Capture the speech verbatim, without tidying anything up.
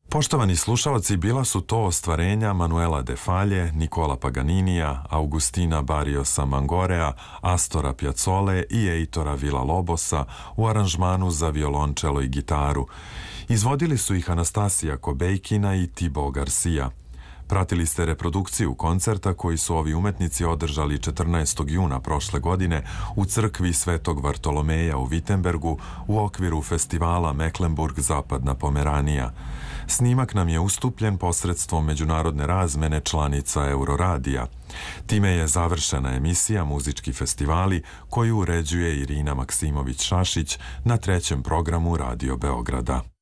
Poštovani slušalci, bila su to ostvarenja Manuela de Falla, Nikola Paganinija, Augustina Barriosa Mangorea, Astora Piazzole i Eitora Villa-Lobosa u aranžmanu za violončelo i gitaru. Izvodili su ih Anastasija Kobejkina i Thibaut Garcia. Pratili ste reprodukciju koncerta koji su ovi umetnici održali četrnaestog juna prošle godine u crkvi Svetog Vartolomeja u Wittenbergu u okviru festivala Mecklenburg Zapadna Pomeranija. Snimak nam je ustupljen posredstvom međunarodne razmene članica Euroradija. Time je završena emisija Muzički festivali koju uređuje Irina Maksimović-Šašić na trećem programu Radio Beograda.